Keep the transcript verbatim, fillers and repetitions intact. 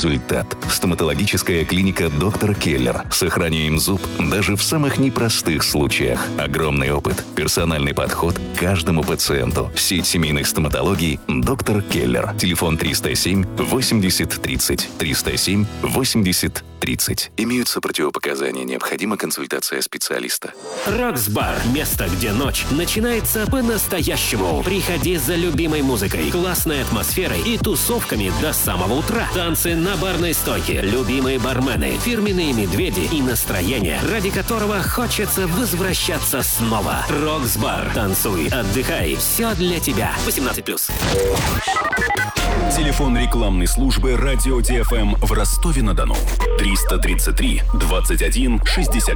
результат. Стоматологическая клиника «Доктор Келлер». Сохраняем зуб даже в самых непростых случаях. Огромный опыт, персональный подход к каждому пациенту. Сеть семейных стоматологий «Доктор Келлер». Телефон триста семь восемьдесят тридцать. триста семь восемьдесят тридцать. Имеются противопоказания. Необходима консультация специалиста. Рокс-бар. Место, где ночь начинается по-настоящему. Приходи за любимой музыкой, классной атмосферой и тусовками до самого утра. Танцы на барной стойке, любимые бармены, фирменные медведи и настроение, ради которого хочется возвращаться снова. Рокс-бар. Танцуй, отдыхай. Все для тебя. восемнадцать плюс. Телефон рекламной службы «Радио ди эф эм» в Ростове-на-Дону. триста тридцать три двадцать один шестьдесят